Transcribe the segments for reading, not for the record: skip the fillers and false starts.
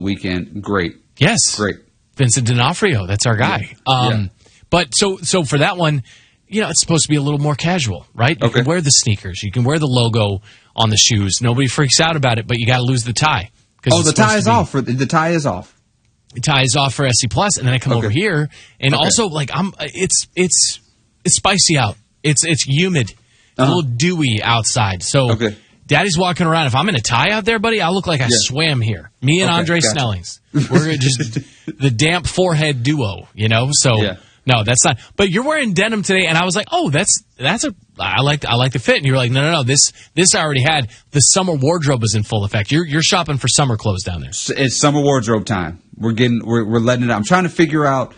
weekend. Great. Yes. Great. Vincent D'Onofrio, that's our guy. Yeah. But so for that one, it's supposed to be a little more casual, right? You can wear the sneakers. You can wear the logo on the shoes. Nobody freaks out about it, but you got to lose the tie. Oh, the tie is off. The tie is off. The tie is off for SC Plus, and then I come over here, and also it's spicy out. It's humid, a little dewy outside. So Daddy's walking around. If I'm in a tie out there, buddy, I look like I swam here. Me and Andre Snellings. We're just the damp forehead duo, So no, that's not. But you're wearing denim today, and I was like, oh, I like the fit. And you were like, no, this I already had. The summer wardrobe is in full effect. You're shopping for summer clothes down there. It's summer wardrobe time. We're letting it out. I'm trying to figure out.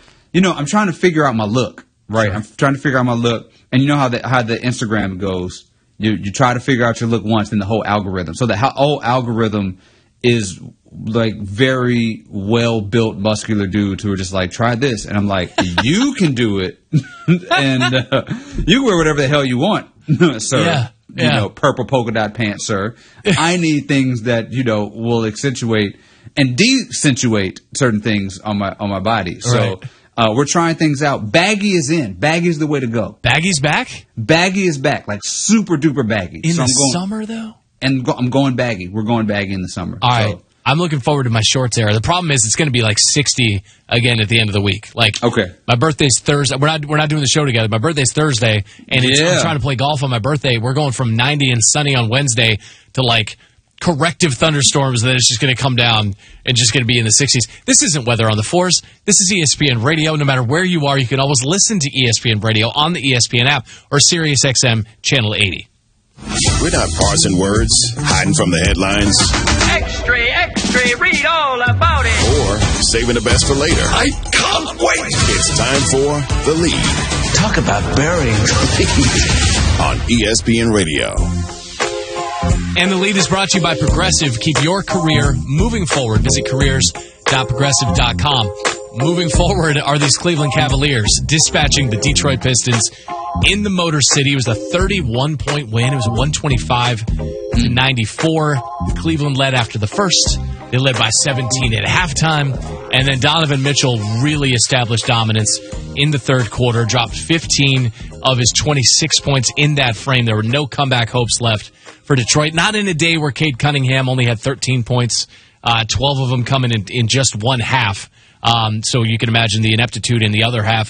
My look. Right. Sure. I'm trying to figure out my look, and you know how the Instagram goes. You try to figure out your look once, then the whole algorithm. So the whole algorithm is like very well built, muscular dudes who are just like, try this, and I'm like, you can do it, and you can wear whatever the hell you want, sir. Yeah. Purple polka dot pants, sir. I need things that will accentuate and de-accentuate certain things on my body. So. Right. We're trying things out. Baggy is in. Baggy is the way to go. Baggy's back? Baggy is back. Like super duper baggy. In the summer, though? And I'm going baggy. We're going baggy in the summer. All right. I'm looking forward to my shorts era. The problem is it's going to be like 60 again at the end of the week. Like, my birthday's Thursday. We're not doing the show together. My birthday's Thursday, and I'm trying to play golf on my birthday. We're going from 90 and sunny on Wednesday to like corrective thunderstorms that is just going to come down and just going to be in the 60s. This isn't Weather on the Fours. This is ESPN Radio. No matter where you are, you can always listen to ESPN Radio on the ESPN app or SiriusXM Channel 80. We're not parsing words, hiding from the headlines. Extra, read all about it. Or saving the best for later. I can't wait. It's time for The Lead. Talk about burying the lead. On ESPN Radio. And The Lead is brought to you by Progressive. Keep your career moving forward. Visit careers.progressive.com. Moving forward are these Cleveland Cavaliers dispatching the Detroit Pistons in the Motor City. It was a 31-point win. It was 125-94. Cleveland led after the first. They led by 17 at halftime. And then Donovan Mitchell really established dominance in the third quarter, dropped 15 of his 26 points in that frame. There were no comeback hopes left for Detroit. Not in a day where Cade Cunningham only had 13 points, 12 of them coming in just one half. So you can imagine the ineptitude in the other half.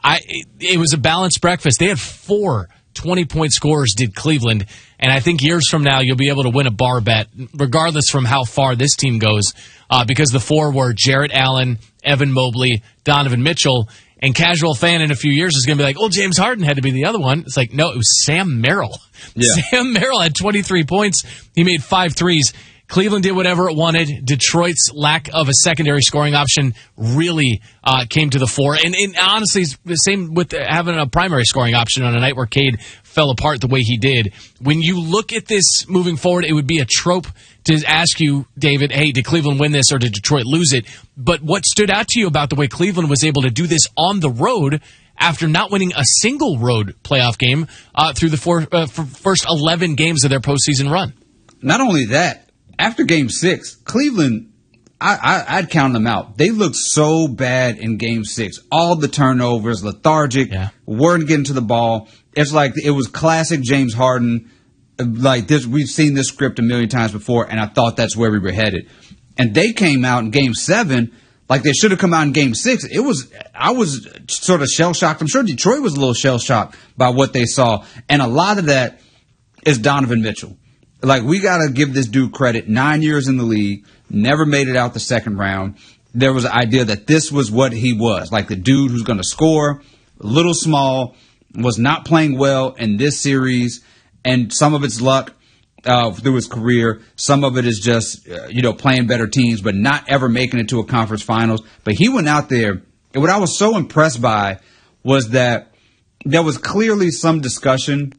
It was a balanced breakfast. They had 4 20-point scorers, did Cleveland. And I think years from now, you'll be able to win a bar bet, regardless from how far this team goes, because the 4 were Jarrett Allen, Evan Mobley, Donovan Mitchell. And casual fan in a few years is going to be like, oh, James Harden had to be the other one. It's like, no, it was Sam Merrill. Yeah. Sam Merrill had 23 points. He made 5 threes. Cleveland did whatever it wanted. Detroit's lack of a secondary scoring option really came to the fore. And honestly, it's the same with having a primary scoring option on a night where Cade fell apart the way he did. When you look at this moving forward, it would be a trope to ask you, David, hey, did Cleveland win this or did Detroit lose it? But what stood out to you about the way Cleveland was able to do this on the road after not winning a single road playoff game through the first 11 games of their postseason run? Not only that, after Game 6, Cleveland, I'd count them out. They looked so bad in Game 6. All the turnovers, lethargic, weren't getting to the ball. It's like it was classic James Harden. Like this, we've seen this script a million times before, and I thought that's where we were headed. And they came out in Game 7 like they should have come out in Game 6. I was sort of shell-shocked. I'm sure Detroit was a little shell-shocked by what they saw. And a lot of that is Donovan Mitchell. Like, we got to give this dude credit. 9 years in the league, never made it out the second round. There was an idea that this was what he was, like the dude who's going to score, a little small, was not playing well in this series, and some of it's luck through his career. Some of it is just, playing better teams, but not ever making it to a conference finals. But he went out there, and what I was so impressed by was that there was clearly some discussion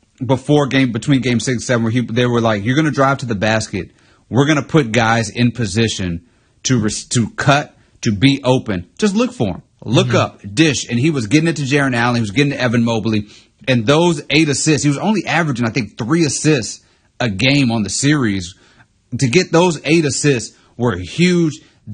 between Game 6 and 7 where they were like, you're going to drive to the basket. We're going to put guys in position to cut, to be open. Just look for him. Look up, dish. And he was getting it to Jarrett Allen. He was getting to Evan Mobley. And those 8 assists, he was only averaging, I think, 3 assists a game on the series. To get those 8 assists were huge.